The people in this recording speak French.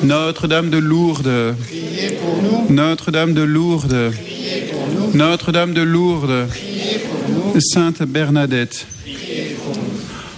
Notre-Dame de Lourdes, priez pour nous. Notre-Dame de Lourdes, Priez pour nous. Notre-Dame de Lourdes, Priez pour nous. Sainte Bernadette,